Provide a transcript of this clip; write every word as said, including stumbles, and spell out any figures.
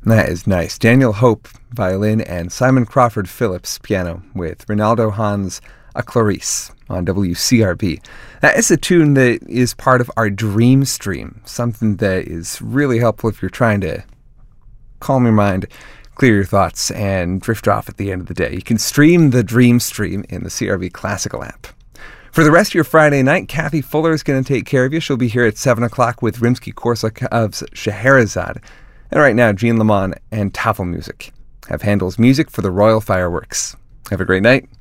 That is nice. Daniel Hope, violin, and Simon Crawford Phillips, piano, with Ronaldo Hans A Clarice on W C R B. That is a tune that is part of our Dream Stream, something that is really helpful if you're trying to calm your mind, clear your thoughts, and drift off at the end of the day. You can stream the Dream Stream in the C R B Classical app. For the rest of your Friday night, Kathy Fuller is going to take care of you. She'll be here at seven o'clock with Rimsky-Korsakov's Scheherazade. And right now, Jean Lamont and Tafelmusik have Handel's music for the Royal Fireworks. Have a great night.